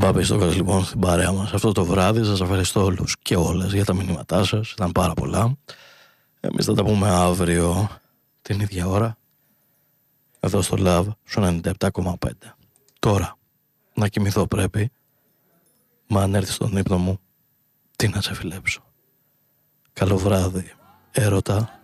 Μπάπη Στόκας λοιπόν στην παρέα μας αυτό το βράδυ. Σας ευχαριστώ όλους και όλες για τα μηνύματά σας. Ήταν πάρα πολλά. Εμείς θα τα πούμε αύριο την ίδια ώρα εδώ στο Love στο 97,5. Τώρα να κοιμηθώ πρέπει. Μα αν έρθει στον ύπνο μου, τι να σε φιλέψω. Καλό βράδυ, έρωτα.